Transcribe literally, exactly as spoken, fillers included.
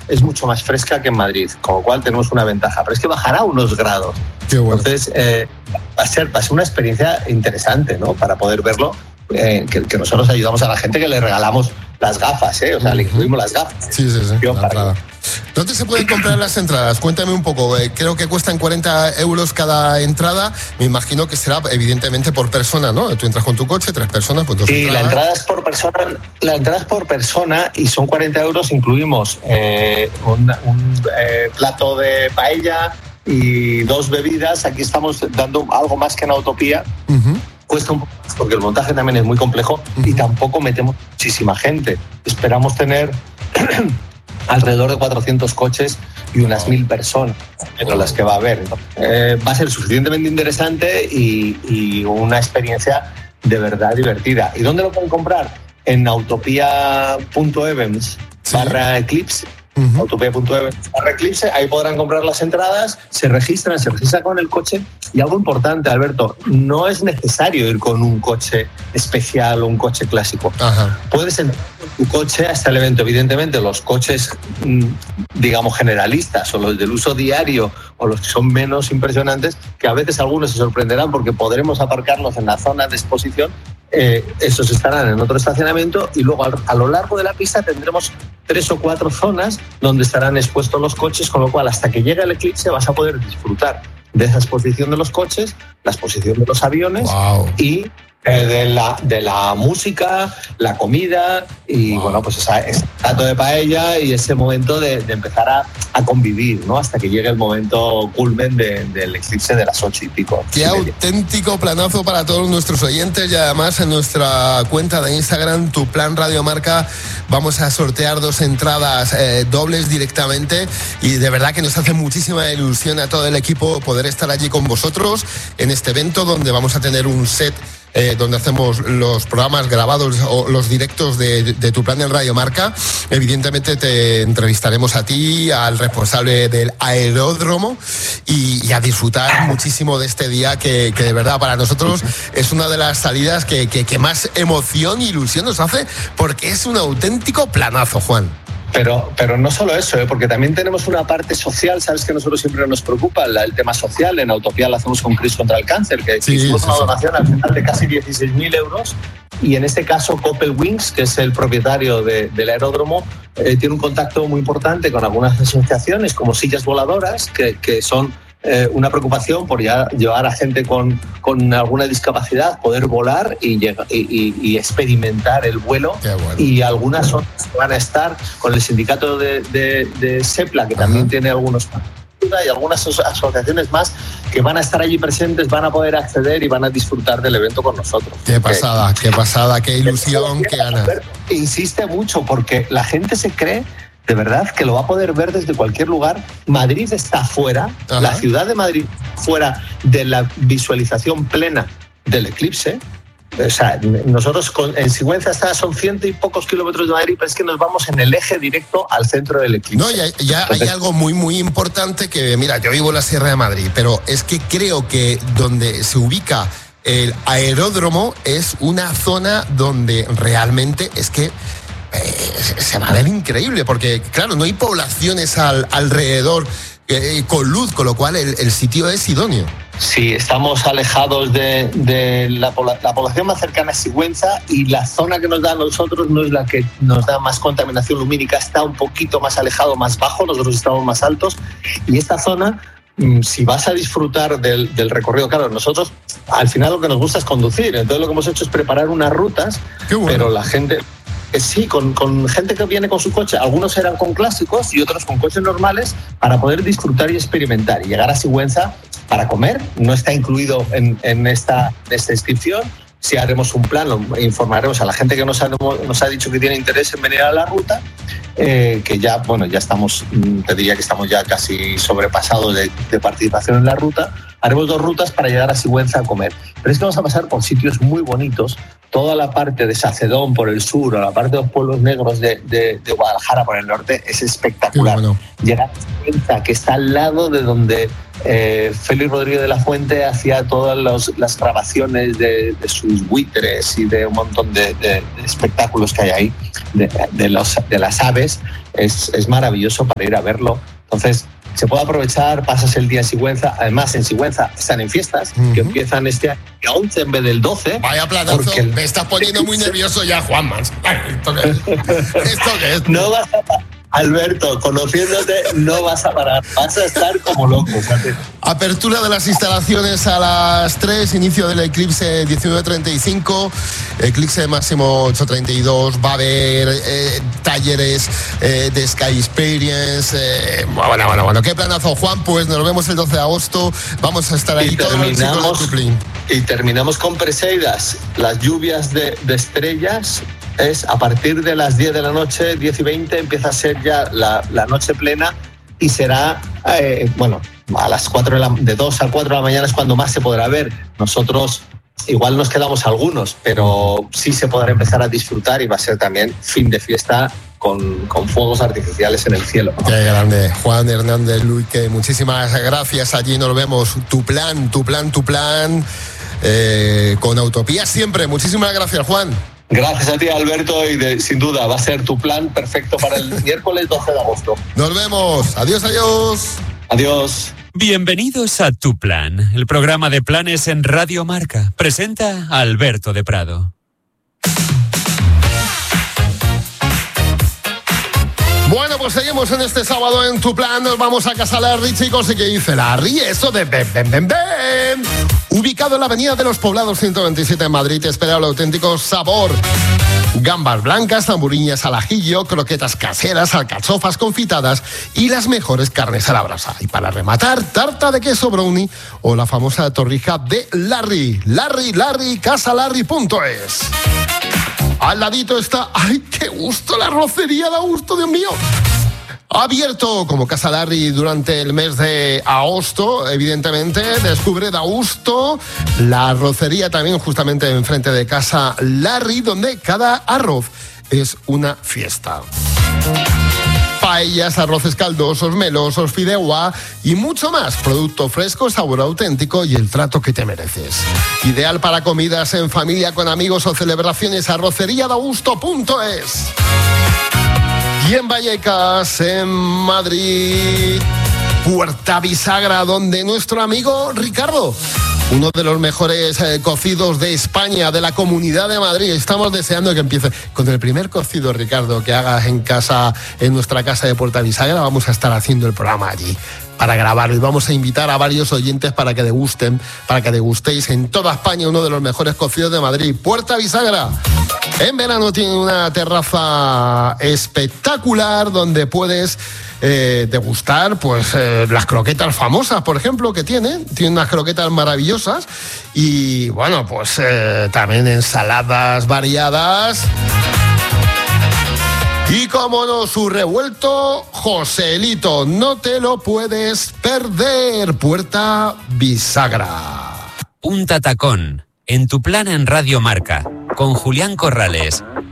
es mucho más fresca que en Madrid, con lo cual tenemos una ventaja, pero es que bajará unos grados. Qué bueno. Entonces eh, va a ser, va a ser una experiencia interesante, ¿no? Para poder verlo, eh, que, que nosotros ayudamos a la gente, que le regalamos las gafas, ¿eh? O sea, uh-huh. le incluimos las gafas. Sí, sí, sí. Para... ¿Dónde se pueden comprar las entradas? Cuéntame un poco. Eh, creo que cuestan cuarenta euros cada entrada. Me imagino que será evidentemente por persona, ¿no? Tú entras con tu coche, tres personas, pues dos sí, entradas. la entrada es por persona, la entrada es por persona y son cuarenta euros. Incluimos eh, un, un eh, plato de paella y dos bebidas. Aquí estamos dando algo más que en Autopía. Uh-huh. Cuesta un poco más porque el montaje también es muy complejo uh-huh. y tampoco metemos muchísima gente. Esperamos tener alrededor de cuatrocientos coches y unas mil personas entre las que va a haber. Eh, va a ser suficientemente interesante y, y una experiencia de verdad divertida. ¿Y dónde lo pueden comprar? En autopia punto events ¿Sí? barra eclipse. Uh-huh. autopia punto events barra eclipse, ahí podrán comprar las entradas, se registran, se registran con el coche. Y algo importante, Alberto, no es necesario ir con un coche especial o un coche clásico. Uh-huh. Puedes entrar con tu coche hasta el evento. Evidentemente, los coches, digamos, generalistas o los del uso diario o los que son menos impresionantes, que a veces algunos se sorprenderán porque podremos aparcarlos en la zona de exposición. Eh, esos estarán en otro estacionamiento y luego a, a lo largo de la pista tendremos tres o cuatro zonas donde estarán expuestos los coches, con lo cual hasta que llegue el eclipse vas a poder disfrutar de esa exposición de los coches, la exposición de los aviones wow. y eh, de, la, de la música, la comida y wow. bueno, pues esa, ese plato de paella y ese momento de, de empezar a, a convivir, ¿no? Hasta que llegue el momento culmen de, del eclipse de las ocho y pico. Qué auténtico planazo para todos nuestros oyentes y además en nuestra cuenta de Instagram, Tu Plan Radio Marca, vamos a sortear dos entradas eh, dobles directamente y de verdad que nos hace muchísima ilusión a todo el equipo poder estar allí con vosotros en este evento donde vamos a tener un set Eh, donde hacemos los programas grabados o los directos de, de Tu Plan en Radio Marca. Evidentemente te entrevistaremos a ti, al responsable del aeródromo y, y a disfrutar muchísimo de este día que, que de verdad para nosotros es una de las salidas que, que, que más emoción e ilusión nos hace porque es un auténtico planazo, Juan. Pero, pero no solo eso, ¿eh? Porque también tenemos una parte social, sabes que a nosotros siempre nos preocupa el, el tema social. En Autopía lo hacemos con Cris contra el Cáncer, que sí, hicimos sí, una sí. donación al final de casi dieciséis mil euros. Y en este caso, Coppel Wings, que es el propietario de, del aeródromo, eh, tiene un contacto muy importante con algunas asociaciones como Sillas Voladoras, que, que son eh, una preocupación por ya llevar a gente con, con alguna discapacidad, poder volar y, llega, y, y, y experimentar el vuelo. Bueno. Y algunas otras van a estar con el sindicato de, de, de SEPLA, que Ajá. también tiene algunos y algunas asociaciones más que van a estar allí presentes, van a poder acceder y van a disfrutar del evento con nosotros. Qué pasada, qué pasada, qué ilusión, qué ganas. Insiste mucho porque la gente se cree de verdad que lo va a poder ver desde cualquier lugar. Madrid está fuera, Ajá. la ciudad de Madrid fuera de la visualización plena del eclipse. O sea, nosotros con, en Sigüenza está, son ciento y pocos kilómetros de Madrid, pero es que nos vamos en el eje directo al centro del eclipse. No, ya, ya Entonces, hay algo muy, muy importante que, mira, yo vivo en la Sierra de Madrid, pero es que creo que donde se ubica el aeródromo es una zona donde realmente es que eh, se va a ver increíble, porque claro, no hay poblaciones al, alrededor eh, con luz, con lo cual el, el sitio es idóneo. Sí, estamos alejados de, de la, la población más cercana es Sigüenza y la zona que nos da a nosotros no es la que nos da más contaminación lumínica, está un poquito más alejado, más bajo, nosotros estamos más altos y esta zona, si vas a disfrutar del, del recorrido, claro, nosotros al final lo que nos gusta es conducir, entonces lo que hemos hecho es preparar unas rutas, Qué bueno. pero la gente... Sí, con, con gente que viene con su coche, algunos eran con clásicos y otros con coches normales para poder disfrutar y experimentar y llegar a Sigüenza para comer. No está incluido en, en esta, esta inscripción. Si haremos un plan, lo informaremos a la gente que nos ha, nos ha dicho que tiene interés en venir a la ruta, eh, que ya, bueno, ya estamos, te diría que estamos ya casi sobrepasados de, de participación en la ruta. Haremos dos rutas para llegar a Sigüenza a comer. Pero es que vamos a pasar por sitios muy bonitos. Toda la parte de Sacedón por el sur o la parte de los pueblos negros de, de, de Guadalajara por el norte es espectacular. Bueno. Llegar a Sigüenza, que está al lado de donde eh, Félix Rodríguez de la Fuente hacía todas los, las grabaciones de, de sus buitres y de un montón de, de, de espectáculos que hay ahí. de, de, los, de las aves es, es maravilloso para ir a verlo. Entonces, se puede aprovechar, pasas el día en Sigüenza. Además, en Sigüenza están en fiestas, uh-huh. que empiezan este año once en vez del doce. Vaya planazo, porque me estás poniendo muy nervioso ya, Juanma. ¿Esto qué es? ¿Esto qué es? No vas a... Alberto, conociéndote, no vas a parar, vas a estar como loco. ¿Sabes? Apertura de las instalaciones a las tres, inicio del eclipse diecinueve treinta y cinco, eclipse máximo ocho treinta y dos, va a haber eh, talleres eh, de Sky Experience, eh, bueno, bueno, bueno, qué planazo, Juan, pues nos vemos el doce de agosto, vamos a estar ahí y todos terminamos, los chicos de y terminamos con Preseidas, las lluvias de, de estrellas. Es a partir de las diez de la noche, diez y veinte, empieza a ser ya la, la noche plena y será, eh, bueno, a las cuatro de, la, de dos a cuatro de la mañana es cuando más se podrá ver. Nosotros igual nos quedamos algunos, pero sí se podrá empezar a disfrutar y va a ser también fin de fiesta con, con fuegos artificiales en el cielo, ¿no? Qué grande. Juan Hernández Luque, muchísimas gracias. Allí nos vemos. Tu plan, tu plan, tu plan, eh, con Autopía siempre. Muchísimas gracias, Juan. Gracias a ti, Alberto, y de, sin duda va a ser tu plan perfecto para el miércoles doce de agosto. Nos vemos. Adiós, adiós. Adiós. Bienvenidos a Tu Plan, el programa de planes en Radio Marca. Presenta a Alberto de Prado. Bueno, pues seguimos en este sábado en Tu Plan. Nos vamos a Casa Larry, chicos. ¿Y qué dice Larry? Eso de bem, bem, bem, bem. Ubicado en la Avenida de los Poblados ciento veintisiete en Madrid, te espera el auténtico sabor. Gambas blancas, tamburiñas al ajillo, croquetas caseras, alcachofas confitadas y las mejores carnes a la brasa. Y para rematar, tarta de queso brownie o la famosa torrija de Larry. Larry, Larry, casalarry punto es. Al ladito está, ¡ay, qué gusto! La arrocería de Augusto, Dios mío. Abierto como Casa Larry durante el mes de agosto, evidentemente. Descubre Dausto, la arrocería también justamente enfrente de Casa Larry, donde cada arroz es una fiesta. Paellas, arroces caldosos, melosos, fideuá y mucho más. Producto fresco, sabor auténtico y el trato que te mereces. Ideal para comidas en familia, con amigos o celebraciones. arrocería dausto punto es. Y en Vallecas, en Madrid, Puerta Bisagra, donde nuestro amigo Ricardo, uno de los mejores eh, cocidos de España, de la Comunidad de Madrid. Estamos deseando que empiece con el primer cocido, Ricardo, que hagas en casa, en nuestra casa de Puerta Bisagra. Vamos a estar haciendo el programa allí para grabarlo y vamos a invitar a varios oyentes para que degusten, para que degustéis en toda España uno de los mejores cocidos de Madrid, Puerta Bisagra. En verano tiene una terraza espectacular donde puedes eh, degustar pues eh, las croquetas famosas, por ejemplo, que tiene. Tiene unas croquetas maravillosas y, bueno, pues eh, también ensaladas variadas. Y como no, su revuelto Joselito, no te lo puedes perder. Puerta Bisagra. Un tatacón, en Tu Plan en Radio Marca, con Julián Corrales,